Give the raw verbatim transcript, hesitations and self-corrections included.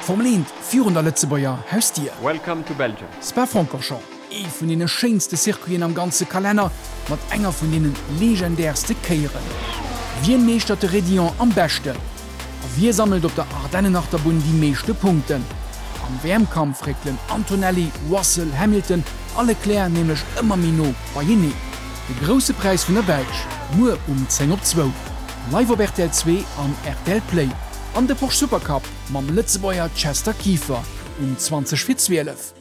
Formel vier der Lützebäuer Haustier. Welcome to Belgium. Spa-Francorchamps, e vun denen schönste Zirkuiten am ganze Kalender, mat enger vun denen legendärste Keieren. Wie meestert de Redion am beste. Wir sammelt op der Ardennenachterbund die meeschte Punkten. Am Wärmkampf reglen Antonelli, Russell, Hamilton, alle klären nämlich immer Mino bei Jene. De große Preis vun der Welt, nur um zehn op zwei. Live op R T L zwei an R T L Play. An de Porsche Supercup mam Lützebäuer Chester Kiefer um zwanzig vor zwölf.